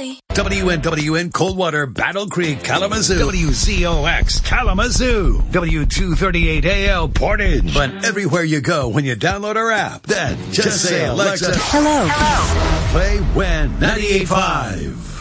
Bye. WNWN Coldwater, Battle Creek, Kalamazoo. WZOX Kalamazoo. W238AL Portage. But everywhere you go when you download our app, then just say, Alexa, Hello. play WIN 98.5.